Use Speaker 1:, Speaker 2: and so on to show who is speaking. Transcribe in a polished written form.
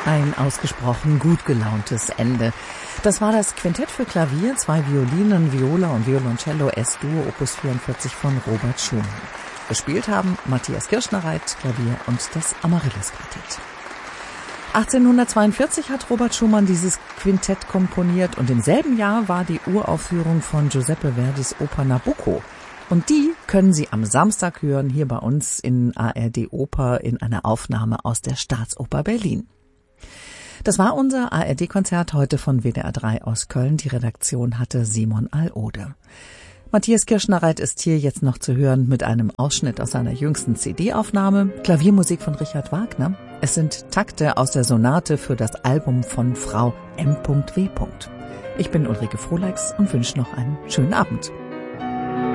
Speaker 1: Ein ausgesprochen gut gelauntes Ende. Das war das Quintett für Klavier, 2 Violinen, Viola und Violoncello S-Dur Opus 44 von Robert Schumann. Gespielt haben Matthias Kirschner-Reit, Klavier und das Amaryllis-Quartett. 1842 hat Robert Schumann dieses Quintett komponiert und im selben Jahr war die Uraufführung von Giuseppe Verdis Oper Nabucco. Und die können Sie am Samstag hören, hier bei uns in ARD Oper in einer Aufnahme aus der Staatsoper Berlin. Das war unser ARD-Konzert heute von WDR 3 aus Köln. Die Redaktion hatte Simon Alode. Matthias Kirschner-Reit ist hier jetzt noch zu hören mit einem Ausschnitt aus seiner jüngsten CD-Aufnahme. Klaviermusik von Richard Wagner. Es sind Takte aus der Sonate für das Album von Frau M.W. Ich bin Ulrike Frohleix und wünsche noch einen schönen Abend.